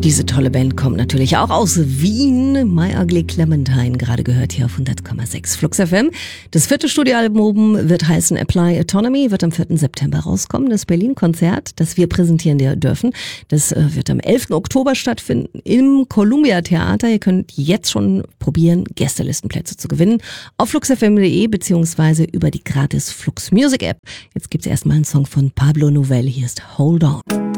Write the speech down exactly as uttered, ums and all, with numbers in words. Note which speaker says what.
Speaker 1: Diese tolle Band kommt natürlich auch aus Wien. My Ugly Clementine, gerade gehört hier auf hundert Komma sechs Flux F M. Das vierte Studioalbum wird heißen Apply Autonomy, wird am vierten September rauskommen. Das Berlin-Konzert, das wir präsentieren dürfen, das wird am elften Oktober stattfinden im Columbia Theater. Ihr könnt jetzt schon probieren, Gästelistenplätze zu gewinnen auf flux f m punkt de beziehungsweise über die gratis Flux Music App. Jetzt gibt's erstmal einen Song von Pablo Novell. Hier ist Hold On.